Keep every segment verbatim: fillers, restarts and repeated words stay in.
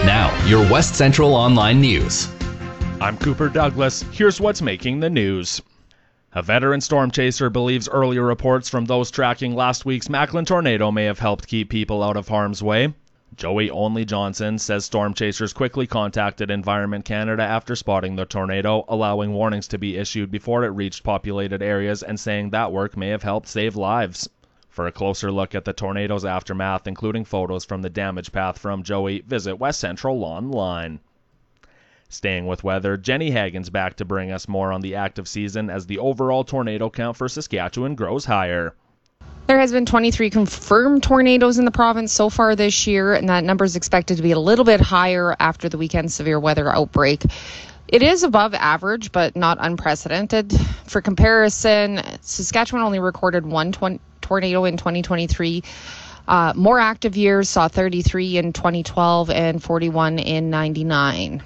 Now, your West Central Online News. I'm Cooper Douglas. Here's what's making the news. A veteran storm chaser believes earlier reports from those tracking last week's Macklin tornado may have helped keep people out of harm's way. Joey Only Johnson says storm chasers quickly contacted Environment Canada after spotting the tornado, allowing warnings to be issued before it reached populated areas and saying that work may have helped save lives. For a closer look at the tornado's aftermath, including photos from the damage path from Joey, visit West Central Online. Staying with weather, Jenny Hagen's back to bring us more on the active season as the overall tornado count for Saskatchewan grows higher. There has been twenty-three confirmed tornadoes in the province so far this year, and that number is expected to be a little bit higher after the weekend's severe weather outbreak. It is above average, but not unprecedented. For comparison, Saskatchewan only recorded one tw- tornado in twenty twenty-three. Uh, more active years saw thirty-three in twenty twelve and forty-one in ninety-nine.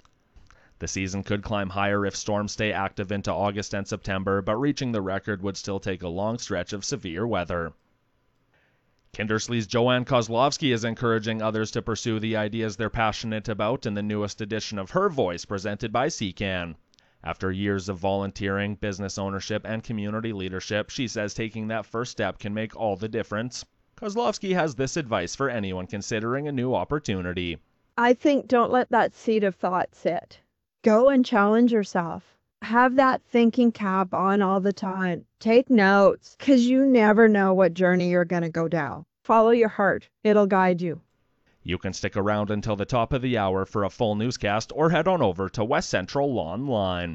The season could climb higher if storms stay active into August and September, but reaching the record would still take a long stretch of severe weather. Kindersley's Joanne Kozlovsky is encouraging others to pursue the ideas they're passionate about in the newest edition of Her Voice, presented by C C A N. After years of volunteering, business ownership, and community leadership, she says taking that first step can make all the difference. Kozlovsky has this advice for anyone considering a new opportunity. I think don't let that seed of thought sit. Go and challenge yourself. Have that thinking cap on all the time. Take notes, because you never know what journey you're going to go down. Follow your heart. It'll guide you. You can stick around until the top of the hour for a full newscast or head on over to West Central Online.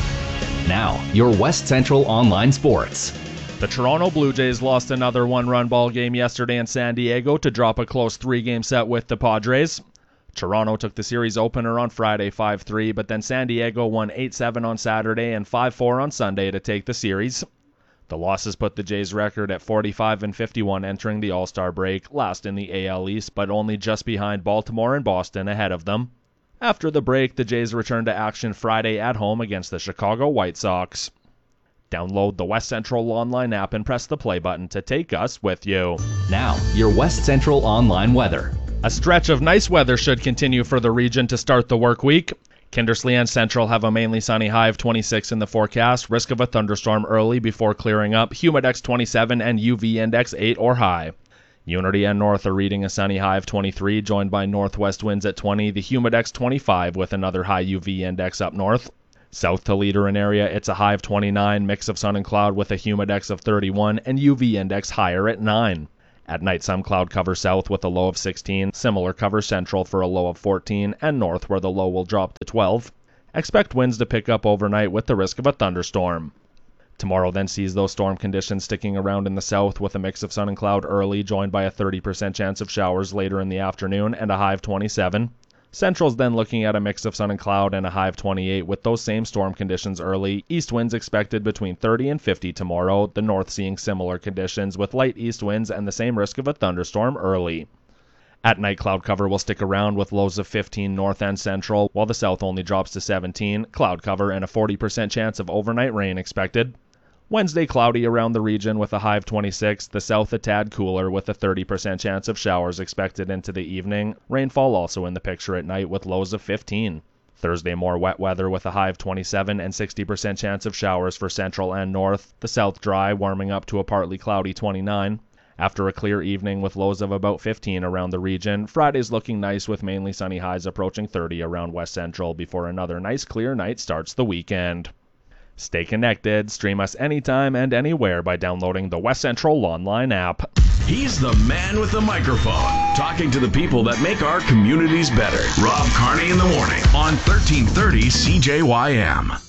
Now, your West Central Online Sports. The Toronto Blue Jays lost another one-run ball game yesterday in San Diego to drop a close three-game set with the Padres. Toronto took the series opener on Friday five three, but then San Diego won eight seven on Saturday and five four on Sunday to take the series. The losses put the Jays' record at forty-five and fifty-one entering the All-Star break, last in the A L East, but only just behind Baltimore and Boston ahead of them. After the break, the Jays returned to action Friday at home against the Chicago White Sox. Download the West Central Online app and press the play button to take us with you. Now, your West Central Online weather. A stretch of nice weather should continue for the region to start the work week. Kindersley and Central have a mainly sunny high of twenty-six in the forecast, risk of a thunderstorm early before clearing up, humidex twenty-seven and U V index eight or high. Unity and North are reading a sunny high of twenty-three, joined by northwest winds at twenty, the humidex twenty-five with another high U V index up north. South to Leader and area, it's a high of twenty-nine, mix of sun and cloud with a humidex of thirty-one and U V index higher at nine. At night, some cloud cover south with a low of sixteen, similar cover central for a low of fourteen, and north where the low will drop to twelve. Expect winds to pick up overnight with the risk of a thunderstorm. Tomorrow then sees those storm conditions sticking around in the south with a mix of sun and cloud early, joined by a thirty percent chance of showers later in the afternoon and a high of twenty-seven. Central's then looking at a mix of sun and cloud and a high of twenty-eight with those same storm conditions early. East winds expected between thirty and fifty tomorrow. The north seeing similar conditions with light east winds and the same risk of a thunderstorm early. At night, cloud cover will stick around with lows of fifteen north and central, while the south only drops to seventeen. Cloud cover and a forty percent chance of overnight rain expected. Wednesday, cloudy around the region with a high of twenty-six, the south a tad cooler with a thirty percent chance of showers expected into the evening. Rainfall also in the picture at night with lows of fifteen. Thursday, more wet weather with a high of twenty-seven and sixty percent chance of showers for central and north. The south dry, warming up to a partly cloudy twenty-nine. After a clear evening with lows of about fifteen around the region, Friday's looking nice with mainly sunny highs approaching thirty around west central before another nice clear night starts the weekend. Stay connected. Stream us anytime and anywhere by downloading the West Central Online app. He's the man with the microphone, talking to the people that make our communities better. Rob Carney in the morning on thirteen thirty C J Y M.